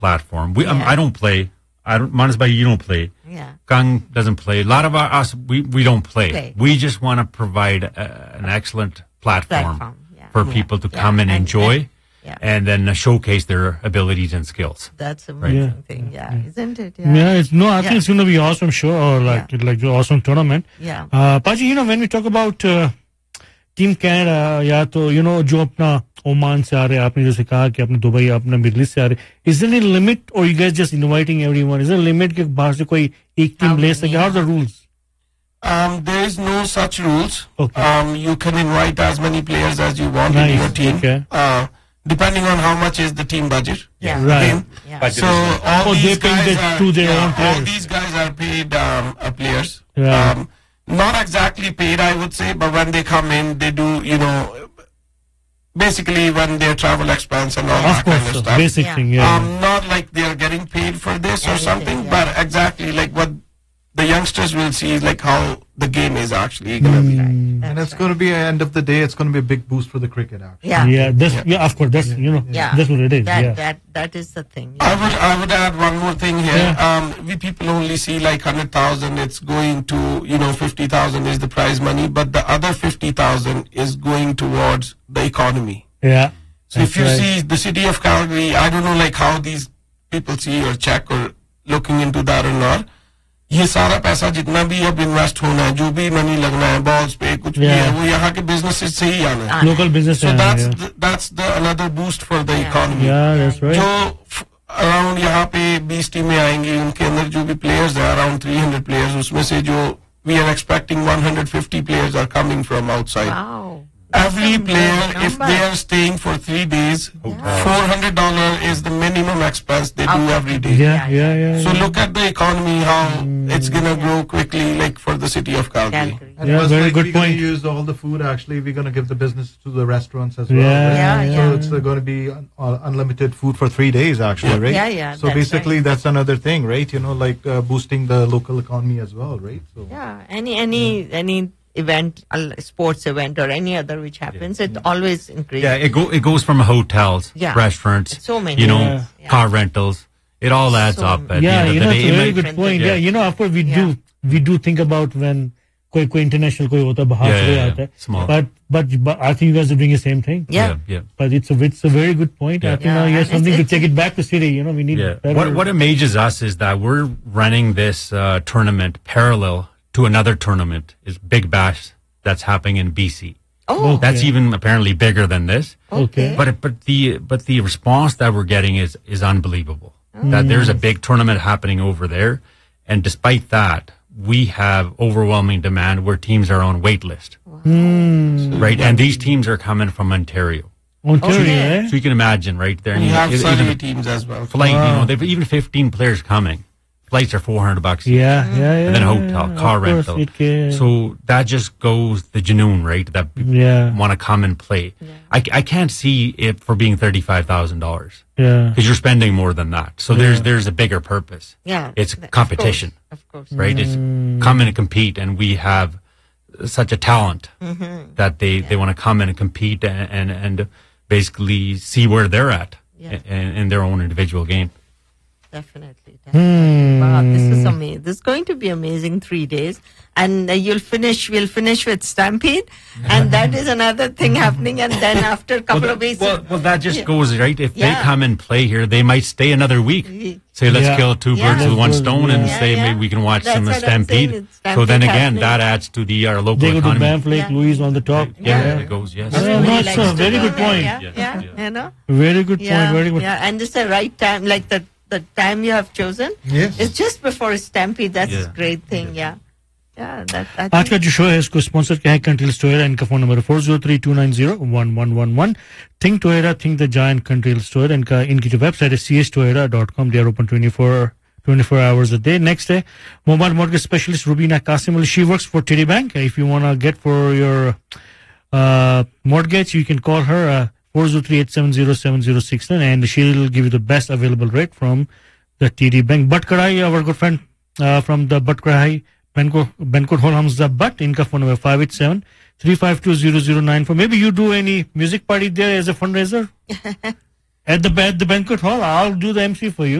platform. I don't play. Manas bhai, you don't play. Yeah. Kang doesn't play. A lot of us, we don't play. We just want to provide an excellent platform for people to come and enjoy. And then showcase their abilities and skills. That's amazing thing, isn't it? I think it's going to be an awesome show or like the awesome tournament. Yeah. Paji, when we talk about Team Canada, jo apna Oman se aa rahe, aapne jaise kaha ki apne Dubai, apne Middle East se aa rahe, is there any limit or you guys just inviting everyone? Is there a limit ke bahar se koi ek team le sake? How are the rules? There is no such rules. Okay. You can invite as many players as you want in your team. Okay. Depending on how much is the team budget. Right. So all these guys are paid players. Yeah. Not exactly paid, I would say, but when they come in, they do, basically when their travel expense and all that kind of stuff. Basic thing, not like they are getting paid for this or something, but exactly like what the youngsters will see is like how the game is actually going to be. And it's going to be, at the end of the day, it's going to be a big boost for the cricket, actually. Of course, that's, that's what it is. That is the thing. I would add one more thing here. We people only see like 100,000, it's going to, 50,000 is the prize money, but the other 50,000 is going towards the economy. Yeah. So if you see the city of Calgary, I don't know like how these people see or check or looking into that or not. ये सारा पैसा जितना भी अब invest होना है, जो भी मनी लगना है, बॉल्स पे कुछ भी है, वो यहाँ के बिजनेसेस से ही आना है. Local business. So that's the another boost for the economy. Yeah, that's right. जो around यहाँ पे 20 टीमें आएंगी, उनके अंदर जो भी players हैं, around 300 players, उसमें से जो we are expecting 150 players are coming from outside. Wow. Every player, if they are staying for 3 days, $400 is the minimum expense they do every day. Yeah. So look at the economy, how it's gonna grow quickly, like for the city of Calgary. And very good point. We use all the food. Actually, we're gonna give the business to the restaurants as well. So it's going to be unlimited food for 3 days, actually, right? Yeah. So basically, that's another thing, right? Like boosting the local economy as well, right? So any event, sports event or any other which happens, it always increases. Yeah, it goes from hotels, restaurants, so many, car rentals. It all adds up at the end of the day. It's a very good point. Of course we do think about when koi international koi hota bahar se aata hai. But I think you guys are doing the same thing. Yeah. But it's a very good point. I think now you have something to take it back to city. We need better. What amazes us is that we're running this tournament parallel to another tournament, is Big Bash that's happening in BC. That's even apparently bigger than this. Okay. But the response that we're getting is unbelievable. That there's a big tournament happening over there, and despite that, we have overwhelming demand where teams are on wait list. Right, and these teams are coming from Ontario. So you can imagine, right there. And you have Surrey teams as well. Flight, they've even 15 players coming. Flights are $400. And then hotel, car rental. So that just goes the genoon, right? That people want to come and play. I can't see it for being $35,000. Because you're spending more than that. So there's a bigger purpose. It's competition. Of course. Right? It's come in and compete, and we have such a talent that they want to come in and compete and basically see where they're at in their own individual game. Definitely. Wow, this is amazing. This is going to be amazing 3 days. And we'll finish with Stampede. And that is another thing happening. And then after a couple of weeks. Well, that just goes, right? If they come and play here, they might stay another week. Say, let's kill two birds with one stone and say maybe we can watch some Stampede. So then again, that adds to our local economy. They go to Banff Lake, Louise on the top. It goes, yes. That's a very good point. Very good point. Very good. Yeah, and it's the right time, like the time you have chosen. It's just before Stampede. That's a great thing. आज का जो show है इसको sponsor किया है कंट्रील्स Toyota. इनका phone number 4032901111. Think Toyota, think the giant कंट्रील्स Toyota. इनकी जो वेबसाइट है chstoyota.com. They are open 24 hours a day. Next है mobile mortgage specialist Rubina Qasim. She works for TD Bank. If you want to get for your mortgage, you can call her 403-870-7069 and she'll give you the best available rate from the TD Bank. But Kadai, our good friend from the But Kadai Banquet Hall, Hamza Butt. Inka phone number 587-352-0094. Maybe you do any music party there as a fundraiser? At the banquet hall, I'll do the MC for you.